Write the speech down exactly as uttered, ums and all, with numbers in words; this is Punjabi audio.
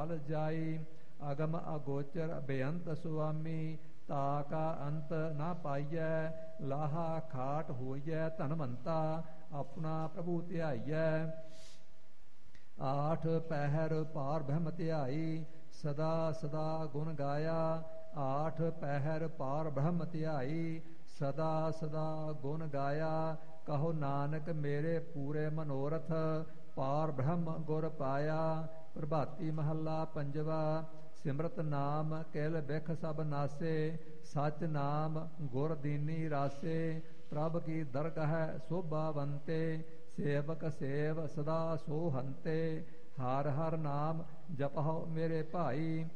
ਕਾਲ ਜਾਈ। ਅਗਮ ਅਗੋਚਰ ਬੇਅੰਤ ਸੁਆਮੀ, ਤਾ ਕਾ ਅੰਤ ਨਾ ਪਾਈਐ। ਲਾਹਾ ਖਾਟ ਹੋਈਐ ਧਨਵੰਤਾ, ਆਪਣਾ ਪ੍ਰਭੂ ਧਿਆਈਐ। ਆਠ ਪਹਿਰ ਪਾਰ ਬ੍ਰਹਮ ਧਿਆਈ, ਸਦਾ ਸਦਾ ਗੁਣ ਗਾਇਆ। ਆਠ ਪਹਿਰ ਪਾਰ ਬ੍ਰਹਮ ਧਿਆਈ, ਸਦਾ ਸਦਾ ਗੁਣ ਗਾਇਆ। ਕਹੋ ਨਾਨਕ ਮੇਰੇ ਪੂਰੇ ਮਨੋਰਥ, ਪਾਰ ਬ੍ਰਹਮ ਗੁਰ ਪਾਇਆ। ਪ੍ਰਭਾਤੀ ਮਹੱਲਾ ਪੰਜਵਾ। ਸਿਮਰਤ ਨਾਮ ਕਿਲ ਬਿਖ ਸਭ ਨਾਸੇ, ਸਚ ਨਾਮ ਗੁਰ ਦੀਨੀ ਰਾਸੇ। ਪ੍ਰਭ ਕੀ ਦਰਗਹ ਸੋਭਾਵੰਤੇ, ਸੇਵਕ ਸੇਵ ਸਦਾ ਸੋਹੰਤੇ। ਹਰ ਹਰ ਨਾਮ ਜਪਹੁ ਮੇਰੇ ਭਾਈ,